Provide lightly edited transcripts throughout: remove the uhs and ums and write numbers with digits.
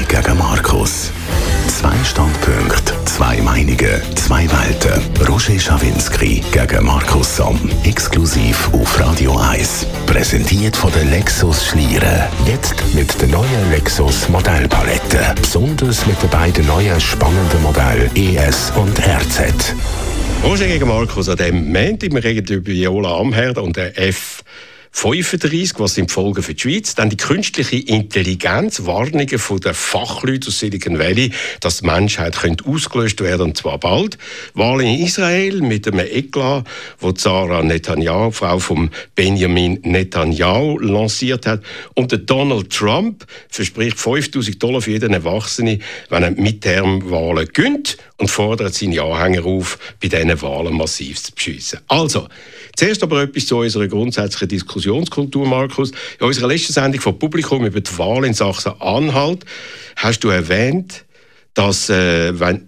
gegen Markus. 2 Standpunkte, 2 Meinungen, 2 Welten. Roger Schawinski gegen Markus Somm. Exklusiv auf Radio 1. Präsentiert von der Lexus Schlieren. Jetzt mit der neuen Lexus Modellpalette. Besonders mit den beiden neuen spannenden Modellen ES und RZ. Roger gegen Markus, an dem Montag, wir reden über Viola Amherd und der F35, was sind die Folgen für die Schweiz? Dann die künstliche Intelligenz, Warnungen von den Fachleuten aus Silicon Valley, dass die Menschheit könnte ausgelöscht werden, und zwar bald. Wahlen in Israel mit einem Eklat, wo Sarah Netanyahu, Frau von Benjamin Netanyahu, lanciert hat. Und der Donald Trump verspricht $5.000 für jeden Erwachsenen, wenn er Midterm-Wahlen gönnt, und fordert seine Anhänger auf, bei diesen Wahlen massiv zu beschissen. Also, zuerst aber etwas zu unserer grundsätzlichen Diskussionskultur, Markus. In unserer letzten Sendung vom Publikum über die Wahl in Sachsen-Anhalt hast du erwähnt, dass, wenn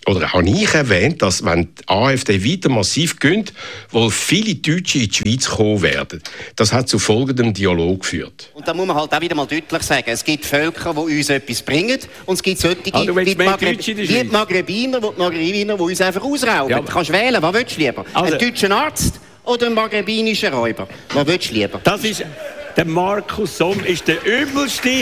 die AfD weiter massiv gönnt, wohl viele Deutsche in die Schweiz kommen werden. Das hat zu folgendem Dialog geführt. Und da muss man halt auch wieder mal deutlich sagen, es gibt Völker, die uns etwas bringen, und es gibt solche, wie die Maghrebiner, die uns einfach ausrauben. Ja, du kannst wählen, was willst du lieber? Einen deutschen Arzt oder einen maghrebinischen Räuber? Was willst du lieber? Das ist... Der Markus Somm ist der übelste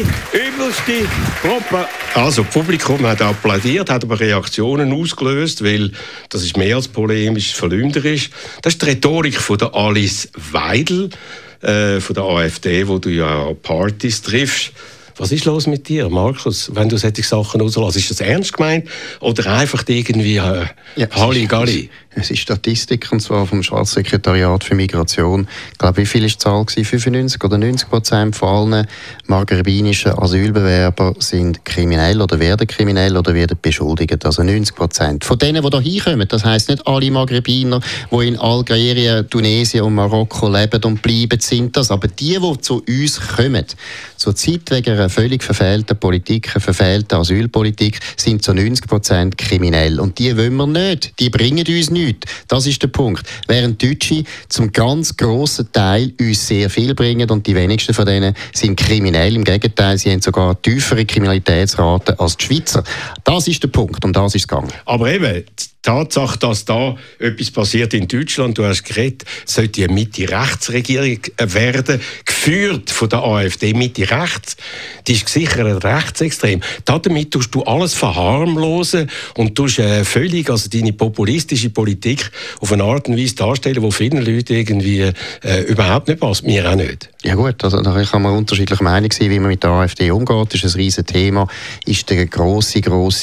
Gruppe. Also, das Publikum hat applaudiert, hat aber Reaktionen ausgelöst, weil das ist mehr als polemisch, verleumderisch. Das ist die Rhetorik von der Alice Weidel, von der AfD, wo du ja Partys triffst. Was ist los mit dir, Markus, wenn du solche Sachen rauslässt? Ist das ernst gemeint oder einfach irgendwie Halligalli? Es ist Statistik, und zwar vom Staatssekretariat für Migration. Ich glaube, wie viel war die Zahl? 95 oder 90% von allen maghrebinischen Asylbewerber sind kriminell oder werden beschuldigt. Also 90%. Von denen, die hier hinkommen, das heisst nicht alle Maghrebiner, die in Algerien, Tunesien und Marokko leben und bleiben, sind das. Aber die zu uns kommen, zurzeit wegen einer völlig verfehlten Politik, einer verfehlten Asylpolitik, sind zu 90% kriminell. Und die wollen wir nicht. Die bringen uns nichts. Das ist der Punkt. Während Deutsche zum ganz grossen Teil uns sehr viel bringen, und die wenigsten von denen sind kriminell. Im Gegenteil, sie haben sogar tiefere Kriminalitätsraten als die Schweizer. Das ist der Punkt, um das ist es gegangen. Aber eben, die Tatsache, dass da etwas passiert in Deutschland, du hast geredet, sollte eine Mitte-Rechts-Regierung werden, geführt von der AfD, Mitte-Rechts, die ist sicher rechtsextrem. Damit tust du alles verharmlosen und tust völlig, also deine populistische Politik auf eine Art und Weise darstellen, die vielen Leuten irgendwie überhaupt nicht passt, mir auch nicht. Ja gut, also da kann man unterschiedlicher Meinung sein, wie man mit der AfD umgeht. Das ist ein riesiges Thema, ist der grosse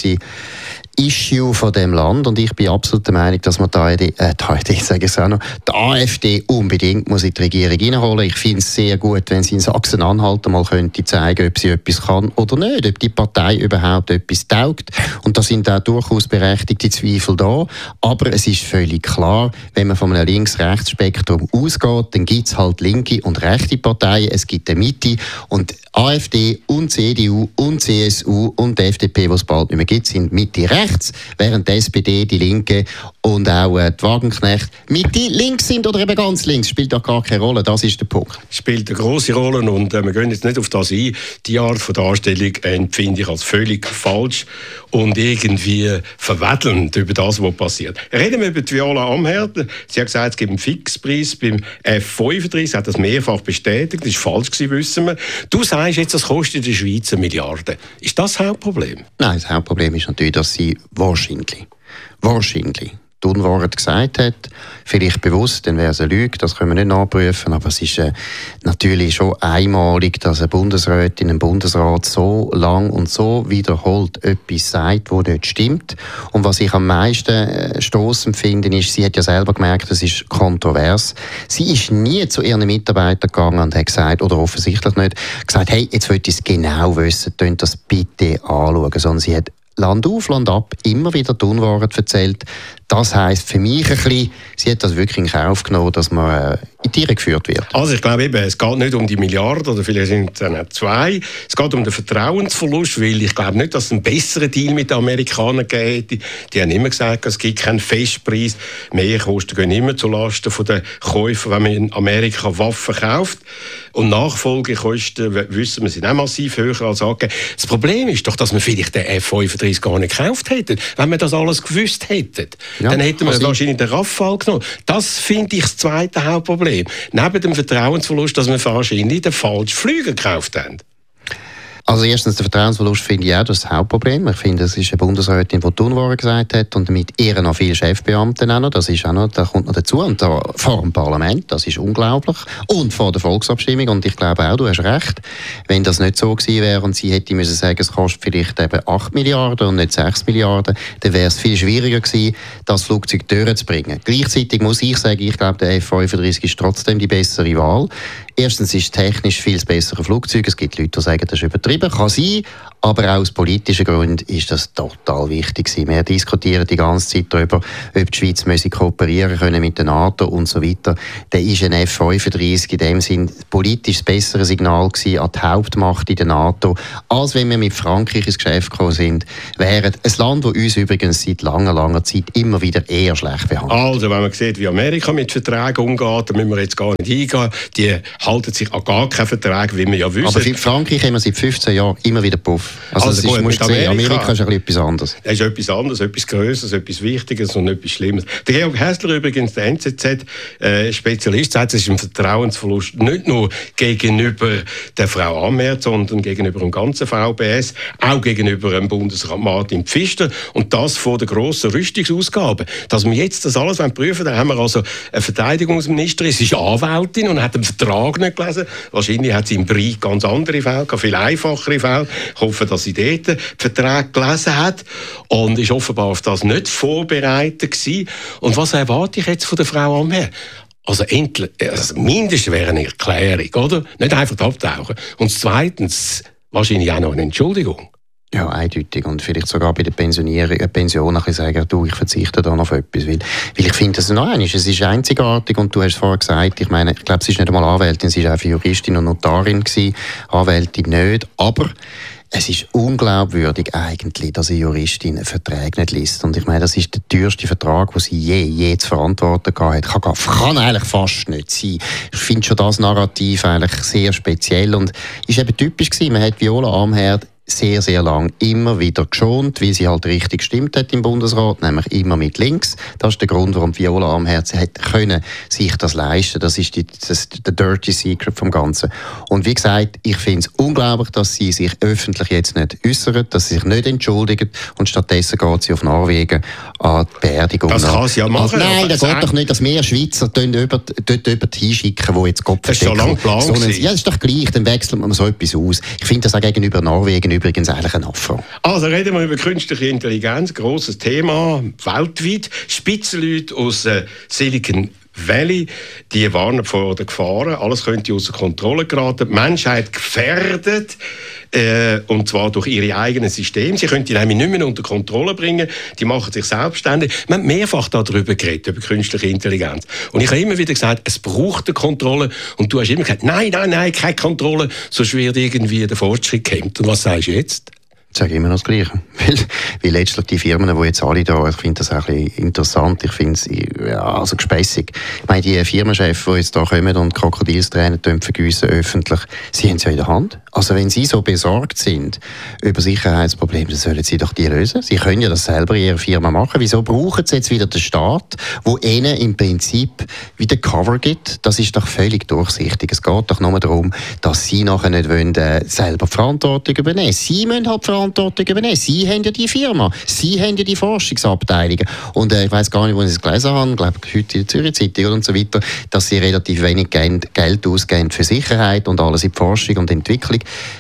Issue von dem Land, und ich bin absolut der Meinung, dass man die AfD unbedingt muss in die Regierung reinholen. Ich finde es sehr gut, wenn sie in Sachsen-Anhalt mal könnte zeigen, ob sie etwas kann oder nicht, ob die Partei überhaupt etwas taugt. Und da sind auch durchaus berechtigte Zweifel da. Aber es ist völlig klar, wenn man von einem Links-Rechts-Spektrum ausgeht, dann gibt es halt linke und rechte Parteien, es gibt eine Mitte, und AfD und CDU und CSU und die FDP, die es bald nicht mehr gibt, sind Mitte rechts, während die SPD, die Linke und auch die Wagenknecht Mitte links sind oder eben ganz links. Spielt doch gar keine Rolle, das ist der Punkt. Spielt eine grosse Rolle, und wir gehen jetzt nicht auf das ein. Die Art von Darstellung empfinde ich als völlig falsch und irgendwie verweddelnd über das, was passiert. Reden wir über die Viola Amherd. Sie hat gesagt, es gibt einen Fixpreis beim F35, sie hat das mehrfach bestätigt, das war falsch gewesen, wissen wir. Du sagst jetzt, das kostet der Schweiz 1 Milliarde. Ist das das Hauptproblem? Nein, das Hauptproblem ist natürlich, dass sie wahrscheinlich die Unwahrheit gesagt hat. Vielleicht bewusst, dann wäre es eine Lüge, das können wir nicht nachprüfen, aber es ist natürlich schon einmalig, dass eine Bundesrätin im Bundesrat so lang und so wiederholt etwas sagt, das nicht stimmt. Und was ich am meisten stossend finde, ist, sie hat ja selber gemerkt, das ist kontrovers. Sie ist nie zu ihren Mitarbeitern gegangen und hat gesagt, oder offensichtlich nicht, gesagt, hey, jetzt wollt ihr es genau wissen, könnt das bitte anschauen, sondern sie hat Land auf, Land ab immer wieder die Unwahrheit erzählt. Das heisst für mich ein bisschen, sie hat das wirklich in Kauf genommen, dass man in die Irre geführt wird. Also ich glaube eben, es geht nicht um die Milliarden oder vielleicht sind es dann auch 2. Es geht um den Vertrauensverlust, weil ich glaube nicht, dass es einen besseren Deal mit den Amerikanern gegeben hätte. Die haben immer gesagt, es gibt keinen Festpreis. Mehrkosten gehen immer zulasten der Käufer, wenn man in Amerika Waffen kauft. Und Nachfolgekosten, wissen wir, sind auch massiv höher als angegeben. Das Problem ist doch, dass wir vielleicht den F-35 gar nicht gekauft hätten. Wenn wir das alles gewusst hätten, dann hätten wir wahrscheinlich den Rafale genommen. Das finde ich das zweite Hauptproblem. Neben dem Vertrauensverlust, dass wir wahrscheinlich den falschen Flüger gekauft haben. Also erstens, der Vertrauensverlust finde ich auch das Hauptproblem. Ich finde, es ist eine Bundesrätin, die die Unwahrheit gesagt hat und mit ihr noch viele Chefbeamte auch noch. Das ist auch noch, da kommt noch dazu. Und da, vor dem Parlament, das ist unglaublich. Und vor der Volksabstimmung. Und ich glaube auch, du hast recht, wenn das nicht so gewesen wäre und sie hätte müssen sagen, es kostet vielleicht eben 8 Milliarden und nicht 6 Milliarden, dann wäre es viel schwieriger gewesen, das Flugzeug durchzubringen. Gleichzeitig muss ich sagen, ich glaube, der F-35 ist trotzdem die bessere Wahl. Erstens ist es technisch viel bessere Flugzeug. Es gibt Leute, die sagen, das ist übertrieben. Kann sein, aber auch aus politischen Gründen ist das total wichtig gewesen. Wir diskutieren die ganze Zeit darüber, ob die Schweiz kooperieren können mit der NATO und so weiter. Da ist ein F-35 in dem Sinn politisch das bessere Signal gewesen an die Hauptmacht in der NATO, als wenn wir mit Frankreich ins Geschäft gekommen sind. Während ein Land, das uns übrigens seit langer Zeit immer wieder eher schlecht behandelt. Also, wenn man sieht, wie Amerika mit Verträgen umgeht, da müssen wir jetzt gar nicht eingehen. Die halten sich an gar keinen Vertrag, wie wir ja wissen. Aber für Frankreich haben wir seit 15 Jahren immer wieder Puff. Also das ist, musst sehen, Amerika ist etwas anderes. Es ist etwas anderes, etwas Grösseres, etwas Wichtiges und etwas Schlimmes. Der Georg Hässler übrigens, der NZZ-Spezialist, sagt, es ist ein Vertrauensverlust nicht nur gegenüber der Frau Amherd, sondern gegenüber dem ganzen VBS, auch gegenüber dem Bundesrat Martin Pfister und das vor der grossen Rüstungsausgaben. Dass wir jetzt das alles prüfen, dann haben wir also eine Verteidigungsministerin, sie ist Anwältin und hat den Vertrag nicht gelesen. Wahrscheinlich hat sie im Brief ganz andere Fälle, viel einfachere Fälle. Ich hoffe, dass sie dort den Vertrag gelesen hat und ist offenbar auf das nicht vorbereitet gewesen. Und was erwarte ich jetzt von der Frau Amherd? Also mindestens wäre eine Erklärung, oder? Nicht einfach abtauchen. Und zweitens wahrscheinlich auch noch eine Entschuldigung. Ja, eindeutig. Und vielleicht sogar bei der Pension ein bisschen sagen, du, ich verzichte da noch auf etwas. Weil ich finde, das noch einmal, es ist einzigartig und du hast vorher gesagt, ich meine, ich glaube, sie ist nicht einmal Anwältin, sie war auch Juristin und Notarin gewesen, Anwältin nicht, aber es ist unglaubwürdig eigentlich, dass eine Juristin einen Vertrag nicht liest. Und ich meine, das ist der teuerste Vertrag, den sie je zu verantworten hat. Kann eigentlich fast nicht sein. Ich finde schon das Narrativ eigentlich sehr speziell und ist eben typisch gewesen. Man hat Viola Amherd sehr, sehr lang immer wieder geschont, weil sie halt richtig gestimmt hat im Bundesrat, nämlich immer mit links. Das ist der Grund, warum Viola Amherd sich das leisten. Das ist der Dirty Secret vom Ganzen. Und wie gesagt, ich finde es unglaublich, dass sie sich öffentlich jetzt nicht äußert, dass sie sich nicht entschuldigt und stattdessen geht sie auf Norwegen an die Beerdigung. Das kann sie ja machen. Nein, das geht doch nicht, dass wir Schweizer dort hinschicken, die jetzt Kopf das ist schon lange geplant. Ja, das ist doch gleich, dann wechselt man so etwas aus. Ich finde das auch gegenüber Norwegen übrigens eigentlich ein Affront. Also reden wir über künstliche Intelligenz, grosses Thema, weltweit. Spitzenleute aus Silicon Valley, die warnen vor den Gefahren. Alles könnte außer Kontrolle geraten. Die Menschheit gefährdet, und zwar durch ihre eigenen Systeme. Sie können die nämlich nicht mehr unter Kontrolle bringen. Die machen sich selbstständig. Wir haben mehrfach darüber geredet, über künstliche Intelligenz. Und ich habe immer wieder gesagt, es braucht eine Kontrolle. Und du hast immer gesagt, nein, keine Kontrolle, sonst wird irgendwie der Fortschritt gehemmt. Und was sagst du jetzt? Ich sage immer noch das Gleiche. Weil letztlich die Firmen, die jetzt alle da, ich finde das auch ein bisschen interessant, ich finde es also gespässig. Ich meine, die Firmenchefs, die jetzt da kommen und Krokodilstränen vergiessen öffentlich, sie haben es ja in der Hand. Also wenn sie so besorgt sind über Sicherheitsprobleme, dann sollen sie doch die lösen. Sie können ja das selber in ihrer Firma machen. Wieso brauchen sie jetzt wieder den Staat, der ihnen im Prinzip wieder Cover gibt? Das ist doch völlig durchsichtig. Es geht doch nur darum, dass sie nachher nicht wollen, selber die Verantwortung übernehmen. Sie müssen halt die Verantwortung übernehmen. Sie haben ja die Firma. Sie haben ja die Forschungsabteilungen. Und ich weiss gar nicht, wo sie es gelesen haben, ich glaube heute in der Zürich Zeitung und so weiter, dass sie relativ wenig Geld ausgeben für Sicherheit und alles in die Forschung und Entwicklung.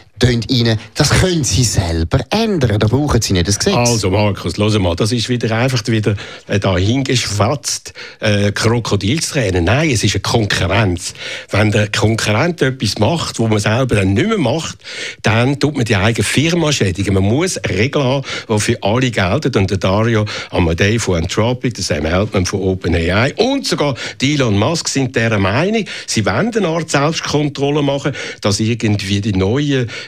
Das können sie selber ändern, da brauchen sie nicht das Gesetz. Also Markus, hör mal, das ist einfach wieder dahingeschwatzt, Krokodilstränen. Nein, es ist eine Konkurrenz. Wenn der Konkurrent etwas macht, wo man selber dann nicht mehr macht, dann tut man die eigene Firma schädigen. Man muss Regeln haben, die für alle gelten. Und der Dario Amodei von Anthropic, der Sam Altman von OpenAI und sogar Elon Musk sind dieser Meinung, sie wollen eine Art Selbstkontrolle machen, dass irgendwie die neuen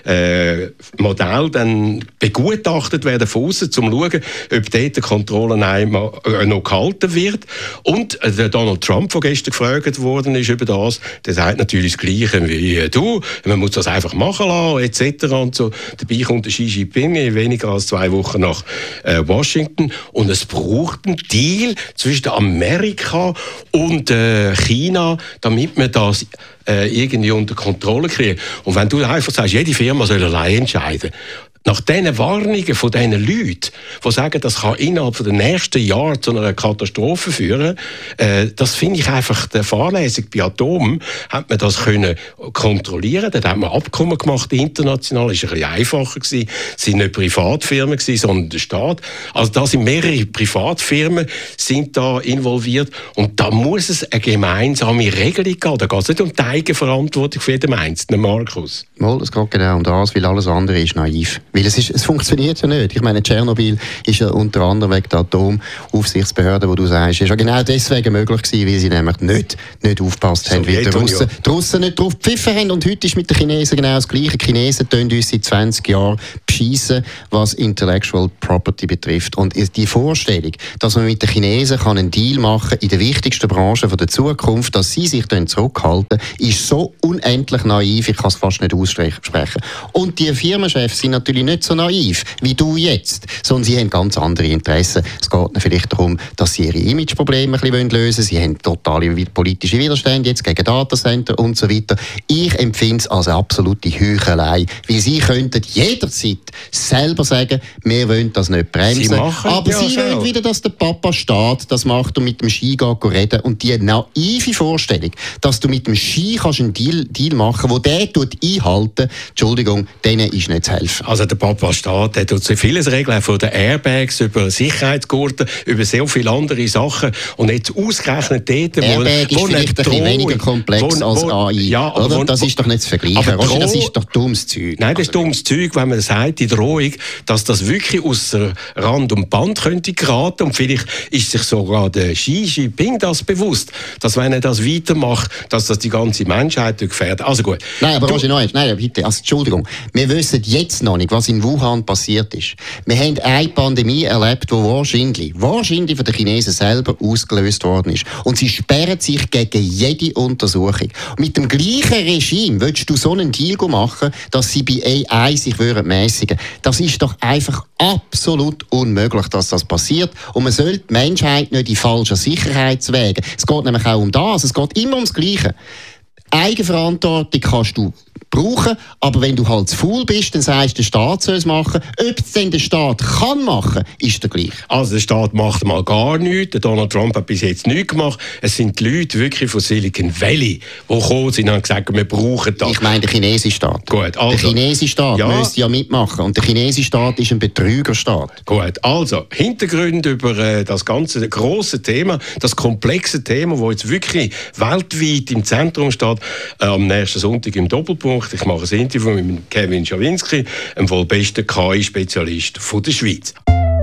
Modelle dann begutachtet werden von außen, um zu schauen, ob dort die Kontrolle noch gehalten wird. Und der Donald Trump, der gestern gefragt worden ist über das, der sagt natürlich das Gleiche wie du. Man muss das einfach machen lassen, etc. Und so. Dabei kommt der Xi Jinping weniger als 2 Wochen nach Washington. Und es braucht einen Deal zwischen Amerika und China, damit man das irgendwie unter Kontrolle kriegen. Und wenn du einfach sagst, jede Firma soll allein entscheiden, nach diesen Warnungen von diesen Leuten, die sagen, das kann innerhalb der nächsten Jahre zu einer Katastrophe führen, das finde ich einfach der fahrlässig. Bei Atom hat man das können kontrollieren. Dort hat man Abkommen gemacht, international. Das war ein bisschen einfacher gewesen. Es waren nicht Privatfirmen gewesen, sondern der Staat. Also da sind mehrere Privatfirmen sind da involviert. Und da muss es eine gemeinsame Regelung geben. Da geht es nicht um die Eigenverantwortung für jeden Einzelnen, Markus. Mal, es geht genau um das, weil alles andere ist naiv. Weil es funktioniert ja nicht. Ich meine, Tschernobyl ist ja unter anderem wegen der Atomaufsichtsbehörde, wo du sagst, ist ja genau deswegen möglich gewesen, weil sie nämlich nicht aufgepasst haben, weil die Russen nicht drauf gepfiffen haben. Und heute ist mit den Chinesen genau das Gleiche. Die Chinesen tun uns seit 20 Jahren beschissen, was Intellectual Property betrifft. Und die Vorstellung, dass man mit den Chinesen einen Deal machen kann in der wichtigsten Branche der Zukunft, dass sie sich dann zurückhalten, ist so unendlich naiv, ich kann es fast nicht aussprechen. Und die Firmenchefs sind natürlich nicht so naiv wie du jetzt, sondern sie haben ganz andere Interessen. Es geht ihnen vielleicht darum, dass sie ihre Imageprobleme ein bisschen lösen wollen. Sie haben totale politische Widerstände jetzt gegen Datacenter und so weiter. Ich empfinde es als absolute Heuchelei, weil sie könnten jederzeit selber sagen, wir wollen das nicht bremsen. Aber sie wollen wieder, dass der Papa Staat das macht und mit dem Ski reden. Und die naive Vorstellung, dass du mit dem Ski kannst einen Deal machen kannst, der einhalten, Entschuldigung, denen ist nicht zu helfen. Also der Papa Staat, der tut so vieles regeln, von den Airbags über Sicherheitsgurten, über sehr viele andere Sachen. Und jetzt ausgerechnet dort, Airbag ist vielleicht ein bisschen weniger komplex als AI. Ja, oder? Das ist doch nicht zu vergleichen. Das ist doch dummes Zeug. Nein, das ist dummes Zeug, wenn man sagt, die Drohung, dass das wirklich außer Rand und Band könnte geraten. Und vielleicht ist sich sogar der Xi Jinping das bewusst, dass wenn er das weitermacht, dass das die ganze Menschheit gefährdet. Also gut. Nein, aber Roger Neuer, nein, bitte, also Entschuldigung. Wir wissen jetzt noch nicht, was in Wuhan passiert ist. Wir haben eine Pandemie erlebt, die wahrscheinlich von den Chinesen selber ausgelöst worden ist. Und sie sperren sich gegen jede Untersuchung. Mit dem gleichen Regime willst du so einen Deal machen, dass sie bei AI sich mäßigen. Das ist doch einfach absolut unmöglich, dass das passiert. Und man sollte die Menschheit nicht in falschen Sicherheitswegen. Es geht nämlich auch um das. Es geht immer ums Gleiche. Eigenverantwortung kannst du brauchen, aber wenn du halt zu faul bist, dann sagst du, der Staat soll es machen. Ob es denn der Staat kann machen, ist der gleich. Also der Staat macht mal gar nichts. Der Donald Trump hat bis jetzt nichts gemacht. Es sind die Leute wirklich von Silicon Valley, die gekommen sind und haben gesagt, wir brauchen das. Ich meine der chinesische Staat. Gut, also, der chinesische Staat müsste ja mitmachen. Und der chinesische Staat ist ein Betrügerstaat. Gut, also Hintergründe über das ganze grosse Thema, das komplexe Thema, das jetzt wirklich weltweit im Zentrum steht, am nächsten Sonntag im Doppelpunkt. Ich mache ein Interview mit Kevin Schawinski, einem wohl besten KI-Spezialist der Schweiz.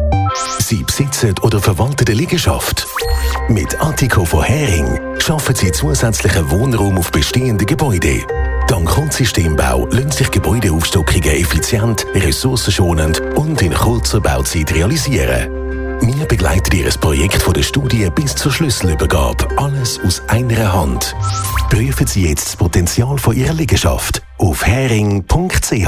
Sie besitzen oder verwalten eine Liegenschaft. Mit Attico von Hering schaffen Sie zusätzlichen Wohnraum auf bestehenden Gebäuden. Dank Konzessionbau lassen sich Gebäudeaufstockungen effizient, ressourcenschonend und in kurzer Bauzeit realisieren. Wir begleiten Ihr Projekt von der Studie bis zur Schlüsselübergabe. Alles aus einer Hand. Prüfen Sie jetzt das Potenzial von Ihrer Liegenschaft auf hering.ch.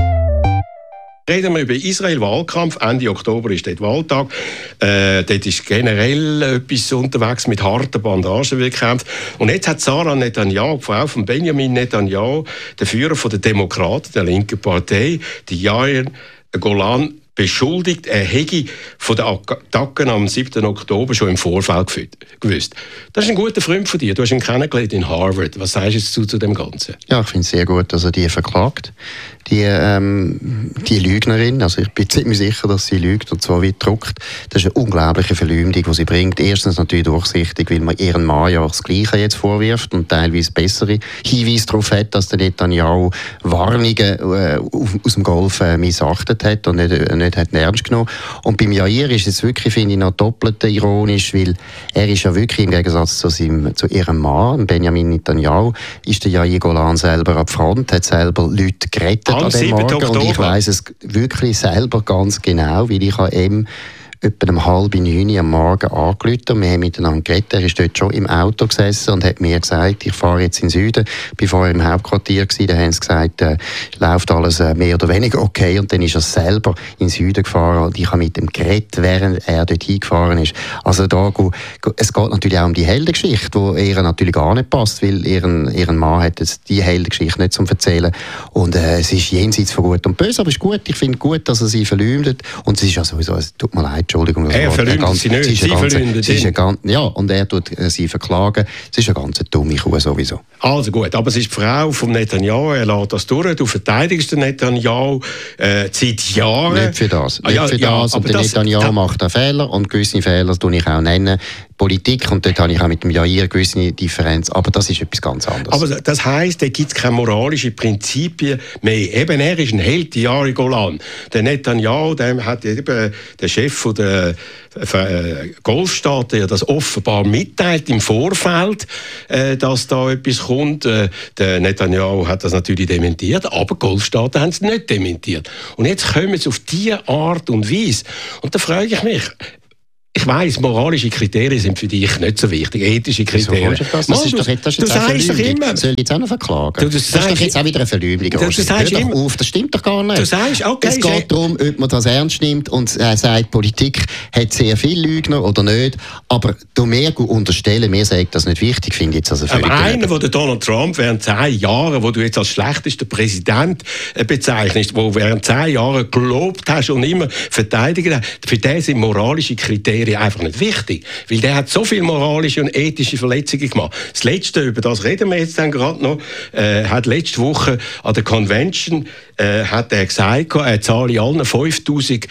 Reden wir über Israel-Wahlkampf. Ende Oktober ist dort Wahltag. Dort ist generell etwas unterwegs mit harten Bandagen gekämpft. Und jetzt hat Sarah Netanyahu, die Frau von Benjamin Netanyahu, der Führer der Demokraten, der linken Partei, die Yair Golan, beschuldigt, er hätte von den Attacken am 7. Oktober schon im Vorfeld gewusst. Das ist ein guter Freund von dir. Du hast ihn kennengelernt in Harvard. Was sagst du zu dem Ganzen? Ja, ich finde es sehr gut, dass er die verklagt. Die Lügnerin, also ich bin ziemlich sicher, dass sie lügt und zwar wie druckt. Das ist eine unglaubliche Verleumdung, die sie bringt. Erstens natürlich durchsichtig, weil man ihren Mann ja das Gleiche jetzt vorwirft und teilweise bessere Hinweise darauf hat, dass der Netanyahu Warnungen aus dem Golf missachtet hat und nicht nicht ernst genommen. Und beim Jair ist es wirklich, finde ich, noch doppelt ironisch, weil er ist ja wirklich im Gegensatz zu ihrem Mann, Benjamin Netanyahu, ist der Jair Golan selber an der Front, hat selber Leute gerettet an dem Morgen. Und ich weiss es wirklich selber ganz genau, weil ich eben etwa um 8:30 am Morgen angerufen. Wir haben miteinander geredet. Er ist dort schon im Auto gesessen und hat mir gesagt, ich fahre jetzt in den Süden. Ich war vorher im Hauptquartier gewesen, da haben sie gesagt, läuft alles mehr oder weniger okay. Und dann ist er selber in den Süden gefahren und ich habe mit ihm geredet, während er dort hingefahren ist. Also es geht natürlich auch um die Heldengeschichte, die ihr natürlich gar nicht passt, weil ihren Mann hat jetzt die Heldengeschichte nicht zum Erzählen. Und es ist jenseits von Gut und Böse, aber es ist gut. Ich finde gut, dass er sie verleumdet. Und es ist ja sowieso, es tut mir leid, Entschuldigung. Er verleumdet sie nicht, sie verleumdet ihn. Ja, und er tut sie verklagen. Es ist eine ganz dumme Kuh sowieso. Also gut, aber es ist die Frau von Netanyahu, er lässt das durch. Du verteidigst den Netanyahu seit Jahren. Nicht für das. Und der Netanyahu macht einen Fehler und gewisse Fehler tue ich auch nennen. Politik, und dort habe ich auch mit dem Jair eine gewisse Differenz, aber das ist etwas ganz anderes. Aber das heisst, da gibt es keine moralischen Prinzipien mehr. Eben, er ist ein Held, Jair Golan. Der Netanyahu, der hat eben der Chef der Golfstaaten ja das offenbar mitteilt im Vorfeld, dass da etwas kommt. Der Netanyahu hat das natürlich dementiert, aber Golfstaaten haben es nicht dementiert. Und jetzt kommen sie auf diese Art und Weise. Und da frage ich mich, ich weiss, moralische Kriterien sind für dich nicht so wichtig, ethische Kriterien. Das ist doch jetzt auch immer. Soll ich jetzt auch noch verklagen? Das ist doch jetzt auch wieder eine Verleumdung. Hör doch auf, das stimmt doch gar nicht. Du sagst, okay, es geht darum, ob man das ernst nimmt und er sagt, Politik hat sehr viele Lügner oder nicht, aber du mehr unterstellen, mir sagt das nicht wichtig, finde ich jetzt also völlig. Aber einer, der Donald Trump während 10 Jahren, wo du jetzt als schlechtester Präsident bezeichnest, wo während 10 Jahren gelobt hast und immer verteidigt hast, für den sind moralische Kriterien einfach nicht wichtig, weil der hat so viele moralische und ethische Verletzungen gemacht. Das Letzte, über das reden wir jetzt dann gerade noch, hat letzte Woche an der Convention hat er gesagt, er zahle allen $5.000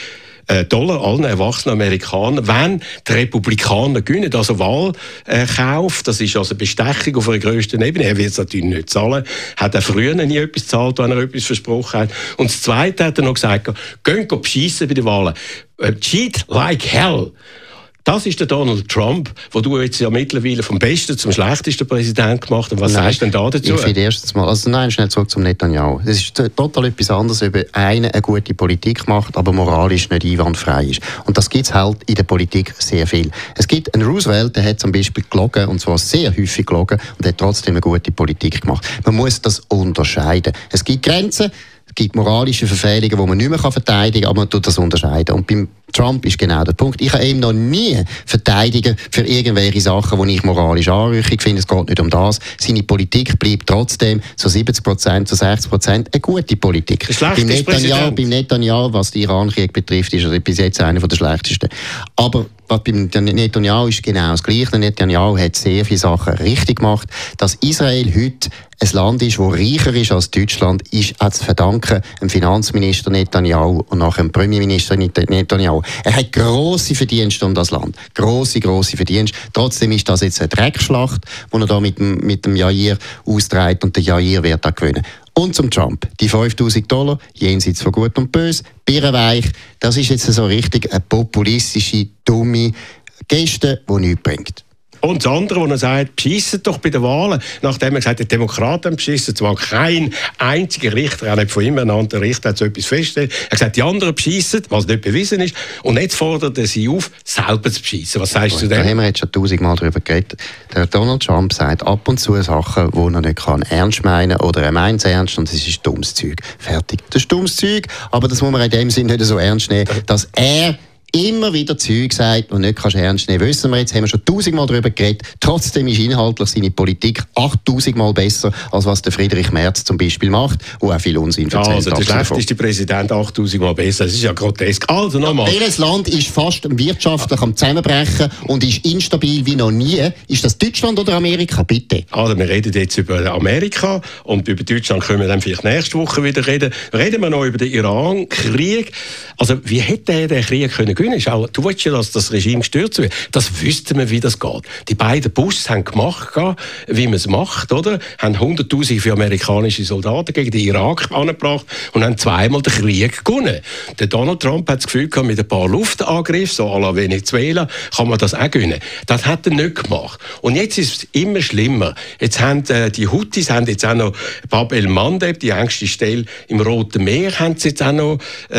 allen erwachsenen Amerikanern, wenn die Republikaner gewinnen, also Wahlkauf, das ist also Bestechung auf der grössten Ebene. Er wird es natürlich nicht zahlen. Hat er früher nie etwas gezahlt, wenn er etwas versprochen hat. Und das Zweite hat er noch gesagt, gehen beschissen bei den Wahlen. Cheat like hell. Das ist der Donald Trump, wo du jetzt ja mittlerweile vom besten zum schlechtesten Präsident gemacht hast. Was sagst du denn da dazu? Ich finde erstens mal, schnell zurück zum Netanyahu. Es ist total etwas anderes, ob einer eine gute Politik macht, aber moralisch nicht einwandfrei ist. Und das gibt es halt in der Politik sehr viel. Es gibt einen Roosevelt, der hat zum Beispiel gelogen, und zwar sehr häufig gelogen, und hat trotzdem eine gute Politik gemacht. Man muss das unterscheiden. Es gibt Grenzen, es gibt moralische Verfehlungen, die man nicht mehr verteidigen kann, aber man tut das unterscheiden. Und beim Trump ist genau der Punkt. Ich habe ihn noch nie verteidigen für irgendwelche Sachen, die ich moralisch anrüchig finde. Es geht nicht um das. Seine Politik bleibt trotzdem zu 70%, zu 60% eine gute Politik. Beim Netanyahu, was den Iran-Krieg betrifft, ist er bis jetzt einer der schlechtesten. Aber beim Netanyahu ist genau das Gleiche. Der Netanyahu hat sehr viele Sachen richtig gemacht. Dass Israel heute ein Land ist, das reicher ist als Deutschland, ist auch zu verdanken dem Finanzminister Netanyahu und nachher dem Premierminister Netanyahu. Er hat grosse Verdienste um das Land. Grosse Verdienste. Trotzdem ist das jetzt eine Dreckschlacht, die er da mit dem Jair austrägt, und der Jair wird da gewinnen. Und zum Trump. Die $5.000, jenseits von Gut und Böse, birrenweich, das ist jetzt so richtig eine populistische, dumme Geste, die nichts bringt. Und das andere, wo er sagt, beschissen doch bei den Wahlen. Nachdem er gesagt hat, die Demokraten haben beschissen, zwar kein einziger Richter, auch nicht von ihm ernannter Richter, hat so etwas festgestellt. Er hat gesagt, die anderen beschissen, was nicht bewiesen ist. Und jetzt fordert er sie auf, selber zu beschissen. Was sagst du zu dem? Da haben wir jetzt schon 1000-mal darüber geredet. Der Donald Trump sagt ab und zu Sachen, die er nicht ernst meinen kann, oder er meint es ernst, und das ist dummes Zeug. Fertig. Das ist dummes Zeug, aber das muss man in dem Sinne nicht so ernst nehmen, dass er immer wieder Zeug sagt und nicht ernst nehmen. Wissen wir jetzt, haben wir schon 1000-mal darüber geredet. Trotzdem ist inhaltlich seine Politik 8000-mal besser, als was der Friedrich Merz zum Beispiel macht, wo auch viel Unsinn erzählt. Also der schlechteste Präsident 8000-mal besser. Das ist ja grotesk. Also nochmal. Welches Land ist fast wirtschaftlich am Zusammenbrechen und ist instabil wie noch nie? Ist das Deutschland oder Amerika? Bitte. Also wir reden jetzt über Amerika und über Deutschland können wir dann vielleicht nächste Woche wieder reden. Reden wir noch über den Iran-Krieg. Also wie hätte der Krieg können gewinnen. Du willst ja, dass das Regime gestürzt wird. Das wüssten wir, wie das geht. Die beiden Bushs haben gemacht, wie man es macht, oder? Haben 100'000 für amerikanische Soldaten gegen den Irak angebracht und haben zweimal den Krieg gewonnen. Der Donald Trump hat das Gefühl gehabt, mit ein paar Luftangriffen, so à la Venezuela, kann man das auch gewinnen. Das hat er nicht gemacht. Und jetzt ist es immer schlimmer. Jetzt haben die Houthis haben jetzt auch noch Bab el-Mandeb, die engste Stelle im Roten Meer, haben sie jetzt auch noch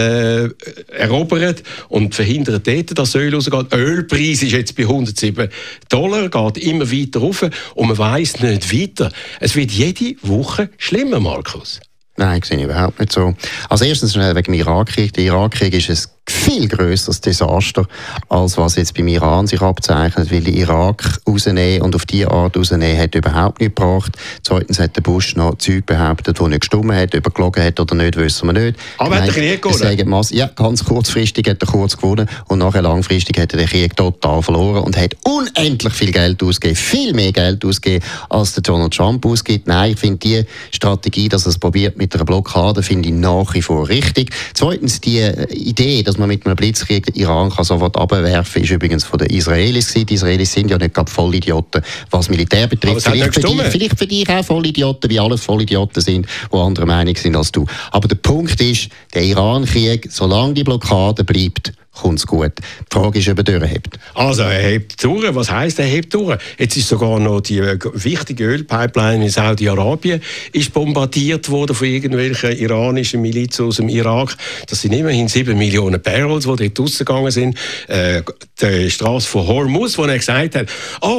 erobert und verhindern dort, dass Öl rausgeht. Der Ölpreis ist jetzt bei $107, geht immer weiter rauf und man weiss nicht weiter. Es wird jede Woche schlimmer, Markus. Nein, sehe ich überhaupt nicht so. Als erstes wegen dem Irakkrieg. Der Irakkrieg ist ein viel grösseres Desaster, als was jetzt beim Iran sich abzeichnet, weil der Irak rausnehmen und auf diese Art rausnehmen hat überhaupt nicht gebracht. Zweitens hat der Bush noch Zeug behauptet, das nicht gestimmt hat, ob er gelogen hat oder nicht, wissen wir nicht. Aber hat der Krieg gewonnen? Ja, ganz kurzfristig hat er kurz gewonnen und nachher langfristig hat er den Krieg total verloren und hat unendlich viel Geld ausgegeben, viel mehr Geld ausgegeben, als der Donald Trump ausgibt. Nein, ich finde die Strategie, dass er es probiert mit einer Blockade, finde ich nach wie vor richtig. Zweitens die Idee, dass man mit einem Blitzkrieg den Iran kann sofort abwerfen, ist übrigens von den Israelis gewesen. Die Israelis sind ja nicht gerade Vollidioten, was Militär betrifft. Vielleicht für dich auch Vollidioten, wie alles Vollidioten sind, die anderer Meinung sind als du. Aber der Punkt ist, der Iran-Krieg, solange die Blockade bleibt, kommt es gut. Die Frage ist, ob er durchhebt. Also, er hebt durch. Was heisst, er hebt durch? Jetzt ist sogar noch die wichtige Ölpipeline in Saudi-Arabien ist bombardiert worden von irgendwelchen iranischen Milizen aus dem Irak. Das sind immerhin 7 Millionen Barrels, die dort rausgegangen sind. Die Straße von Hormuz, wo er gesagt hat,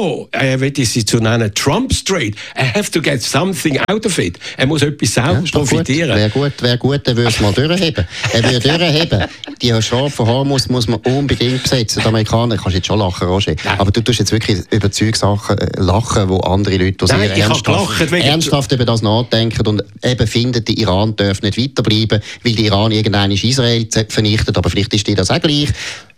er will sie zu nennen Trump Strait. I have to get something out of it. Er muss etwas selbst profitieren. Wäre gut, er würde es mal durchheben. Er würde durchheben. Die Straße von Hormuz muss man unbedingt besetzen. Die Amerikaner, kannst jetzt schon lachen, Roger, aber du tust jetzt wirklich über Zeugsachen lachen, wo andere Leute sehr ernsthaft über das nachdenken und eben finden, der Iran darf nicht weiterbleiben, weil der Iran irgendwann Israel vernichtet, aber vielleicht ist dir das auch gleich.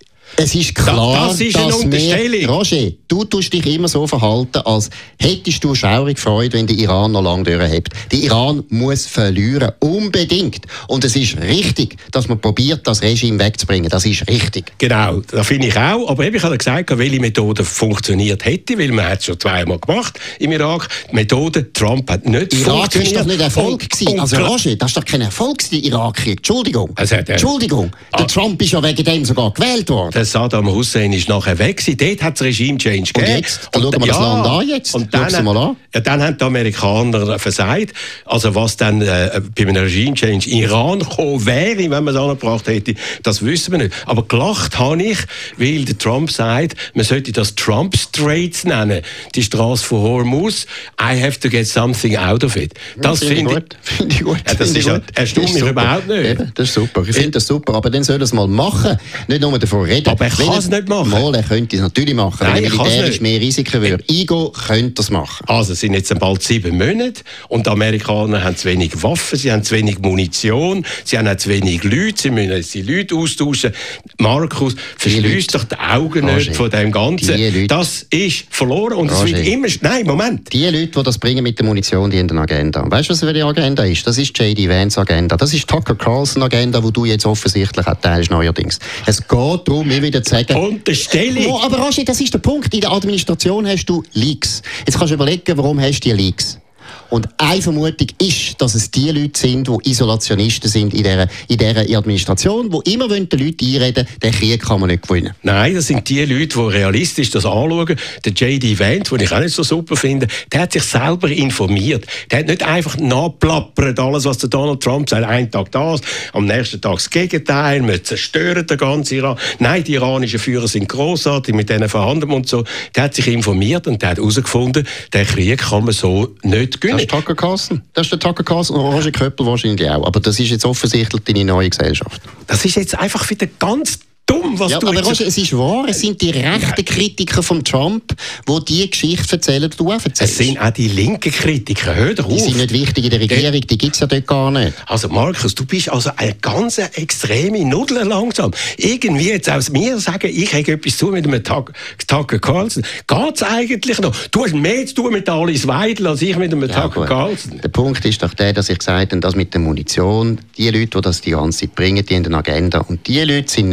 Es ist klar, das ist eine Unterstellung. Roger, du tust dich immer so verhalten, als hättest du schaurig Freude, wenn der Iran noch lange durchhebt. Der Iran muss verlieren, unbedingt. Und es ist richtig, dass man probiert, das Regime wegzubringen. Das ist richtig. Genau, das finde ich auch. Aber ich habe gesagt, welche Methode funktioniert hätte, weil man hat es schon zweimal gemacht im Irak. Die Methode Trump hat nicht funktioniert. Irak ist doch nicht Erfolg gewesen. Also Roger, das ist doch kein Erfolg gewesen, der Irakkrieg. Entschuldigung. Entschuldigung. Der Trump ist ja wegen dem sogar gewählt worden. Saddam Hussein ist nachher weg gewesen. Dort hat es Regime-Change gegeben. Und jetzt? Dann schauen wir das Land an jetzt. Und dann haben die Amerikaner versagt. Also was dann bei einem Regime-Change in Iran gekommen wäre, wenn man es angebracht hätte, das wissen wir nicht. Aber gelacht habe ich, weil der Trump sagt, man sollte das Trump Straits nennen. Die Straße von Hormuz. I have to get something out of it. Das finde ich gut. Das erstaunt mich überhaupt nicht. Eben, das ist super. Ich finde das super. Aber dann soll er es mal machen. Nicht nur davon reden. Aber er kann es nicht machen. Mal, er könnte es natürlich machen. Nein, wenn militärisch mehr Risiken würde. Igo könnte das machen. Also es sind jetzt bald 7 Monate und die Amerikaner haben zu wenig Waffen, sie haben zu wenig Munition, sie haben auch zu wenig Leute, sie müssen jetzt die Leute austauschen. Markus, verschließ doch die Augen nicht von dem Ganzen. Das ist verloren und es wird immer... Nein, Moment. Die Leute, die das bringen mit der Munition, die haben eine Agenda. Weißt du, was für eine Agenda ist? Das ist J.D. Vance Agenda. Das ist Tucker Carlson Agenda, die du jetzt offensichtlich auch teilst neuerdings. Es geht darum, mir wieder zu sagen... Unterstellung! Aber Roger, das ist der Punkt. In der Administration hast du Leaks. Jetzt kannst du überlegen, warum hast du die Leaks? Und eine Vermutung ist, dass es die Leute sind, die Isolationisten sind in dieser Administration, die immer den Leuten einreden, den Krieg kann man nicht gewinnen. Nein, das sind die Leute, die realistisch das anschauen. Der J.D. Vance, den ich auch nicht so super finde, der hat sich selber informiert. Der hat nicht einfach nachplappert, alles, was der Donald Trump sagt. Einen Tag das, am nächsten Tag das Gegenteil, wir zerstören den ganzen Iran. Nein, die iranischen Führer sind grossartig, mit denen verhandeln und so. Der hat sich informiert und der hat herausgefunden, den Krieg kann man so nicht gewinnen. Das ist Tucker Carlson. Das ist der Tucker Carlson und Roger Köppel wahrscheinlich auch. Aber das ist jetzt offensichtlich deine neue Gesellschaft. Das ist jetzt einfach wieder ganz dumm, was du aber Roger, es ist wahr, es sind die rechten Kritiker von Trump, die Geschichte erzählen, die du auch erzählst. Es sind auch die linken Kritiker, hör doch auf. Die sind nicht wichtig in der Regierung, die gibt es ja dort gar nicht. Also Markus, du bist also eine ganz extreme Nudel langsam. Irgendwie jetzt aus mir sagen, ich habe etwas zu mit einem Tucker Carlson. Geht's eigentlich noch? Du hast mehr zu tun mit Alice Weidel als ich mit einem Tucker Carlson. Der Punkt ist doch der, dass ich gesagt habe, dass mit der Munition, die Leute, die das die ganze Zeit bringen, die haben eine Agenda. Und die Leute sind nicht die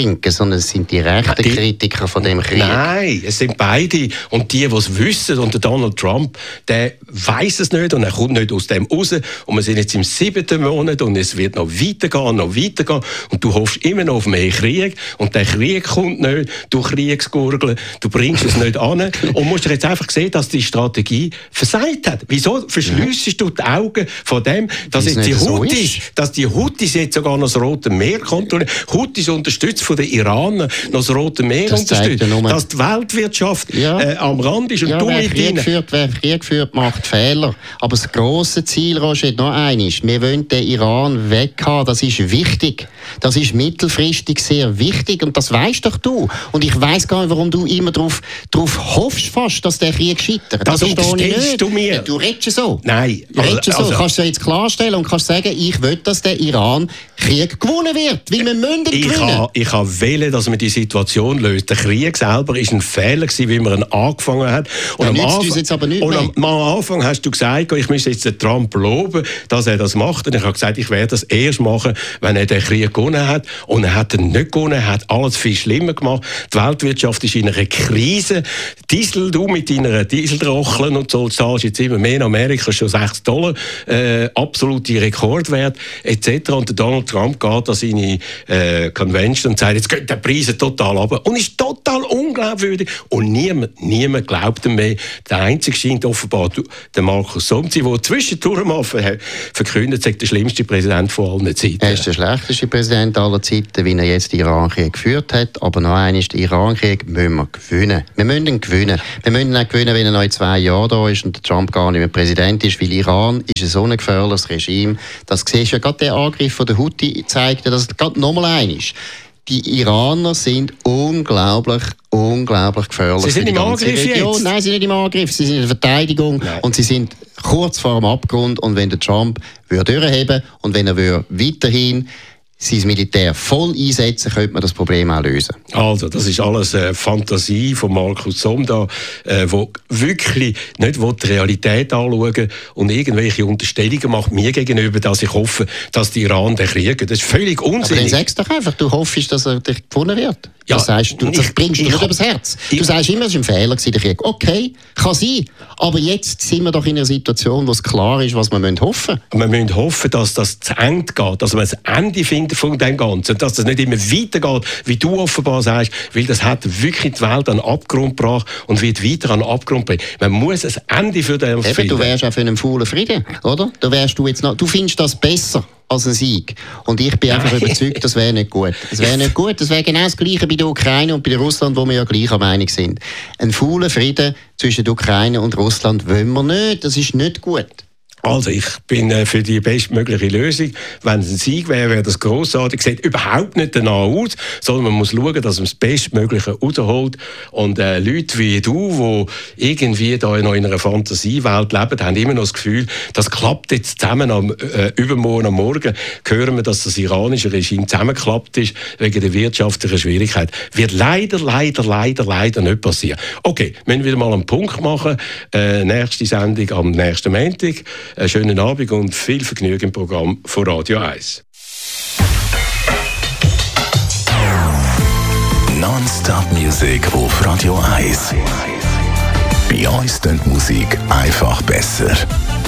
Linken, sondern es sind die rechten Kritiker von dem Krieg. Nein, es sind beide. Und die es wissen, und der Donald Trump, der weiss es nicht und er kommt nicht aus dem raus. Und wir sind jetzt im 7. Monat und es wird noch weitergehen. Und du hoffst immer noch auf mehr Krieg. Und der Krieg kommt nicht, du Kriegsgurgeln, du bringst es nicht an. Und musst jetzt einfach sehen, dass die Strategie versagt hat. Wieso verschliessest du die Augen von dem, dass jetzt die Houthis jetzt sogar noch das Rote Meer kontrollieren? Houthis unterstützt von den Iranern noch das Rote Meer unterstützt. Dass die Weltwirtschaft am Rand ist und du mit ihnen. Wer Krieg führt, macht Fehler. Aber das grosse Ziel, Roger, noch eines: wir wollen den Iran weghaben. Das ist wichtig. Das ist mittelfristig sehr wichtig und das weisst doch du. Und ich weiss gar nicht, warum du immer darauf hoffst fast, dass der Krieg scheitert. Das unterstellst du mir. Ja, du redest so. Nein. Also, kannst du jetzt klarstellen und kannst sagen, ich will, dass der Iran Krieg gewonnen wird, weil wir müssen gewinnen. Ich kann wählen, dass man die Situation löst. Der Krieg selber war ein Fehler gewesen, wie man ihn angefangen hat. Und am Anfang hast du gesagt, ich müsste jetzt den Trump loben, dass er das macht. Und ich habe gesagt, ich werde das erst machen, wenn er den Krieg gewonnen hat. Und er hat ihn nicht gewonnen, er hat alles viel schlimmer gemacht. Die Weltwirtschaft ist in einer Krise. Diesel, du mit deiner Dieselrocheln und so, zahlst jetzt immer mehr in Amerika, schon $6, absolute Rekordwert, etc. Und der Donald Trump geht an seine Convention und sagt, jetzt geht der Preis total runter. Und ist total unglaubwürdig. Und niemand glaubt ihm mehr. Der Einzige scheint offenbar der Markus Somm zu sein, der zwischendurch mal verkündet, er der schlimmste Präsident von allen Zeiten. Er ist der schlechteste Präsident aller Zeiten, wie er jetzt den Irankrieg geführt hat. Aber noch einmal, den Irankrieg müssen wir gewinnen. Wir müssen ihn gewinnen. Wir müssen ihn auch gewinnen, wenn er noch in 2 Jahren da ist und der Trump gar nicht mehr Präsident ist, weil Iran ist ein so ein gefährliches Regime. Das siehst du ja gerade, der Angriff von der Houthi zeigt, dass es gerade nochmal ein ist. Die Iraner sind unglaublich gefährlich. Sie sind im Angriff jetzt? Nein, sie sind nicht im Angriff. Sie sind in der Verteidigung. Nein. Und sie sind kurz vor dem Abgrund. Und wenn der Trump durchheben und wenn er weiterhin sein Militär voll einsetzen, könnte man das Problem auch lösen. Also, das ist alles Fantasie von Markus Somm, der wirklich nicht die Realität anschauen und irgendwelche Unterstellungen macht mir gegenüber, dass ich hoffe, dass die Iran den Krieg. Das ist völlig unsinnig. Aber dann sagst du doch einfach, du hoffst, dass er gewonnen wird. Ja, das sagst du, das bringst du nicht übers Herz. Du sagst immer, es war ein Fehler, der Krieg. Okay, kann sein. Aber jetzt sind wir doch in einer Situation, wo es klar ist, was wir hoffen müssen. Wir müssen hoffen, dass das zu Ende geht, dass wir das Ende finden von dem Ganzen, dass das nicht immer weitergeht, wie du offenbar sagst, weil das hat wirklich die Welt an den Abgrund gebracht und wird weiter an den Abgrund bringen. Man muss ein Ende für den finden. Du wärst auch für einen faulen Frieden, oder? Du findest das besser als ein Sieg. Und ich bin einfach überzeugt, das wäre nicht gut. Das wäre nicht gut. Das wäre genau das Gleiche bei der Ukraine und bei Russland, wo wir ja gleicher Meinung sind. Ein fauler Frieden zwischen der Ukraine und Russland wollen wir nicht. Das ist nicht gut. Also ich bin für die bestmögliche Lösung. Wenn es ein Sieg wäre, wäre das grossartig. Sieht überhaupt nicht danach aus, sondern man muss schauen, dass man das Bestmögliche rausholt. Und Leute wie du, die irgendwie da noch in einer Fantasiewelt leben, haben immer noch das Gefühl, das klappt jetzt zusammen. Übermorgen am Morgen hören wir, dass das iranische Regime zusammengeklappt ist wegen der wirtschaftlichen Schwierigkeit. Wird leider nicht passieren. Okay, wir müssen wieder mal einen Punkt machen. Nächste Sendung am nächsten Montag. Einen schönen Abend und viel Vergnügen im Programm von Radio 1. Non-Stop Music auf Radio 1. Bei uns klingt Musik einfach besser.